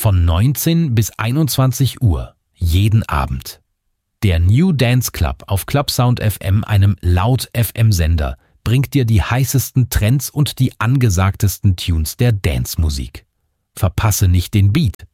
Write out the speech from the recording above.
Von 19 bis 21 Uhr, jeden Abend. Der New Dance Club auf Clubsound FM, einem Laut-FM-Sender, bringt dir die heißesten Trends und die angesagtesten Tunes der Dance-Musik. Verpasse nicht den Beat.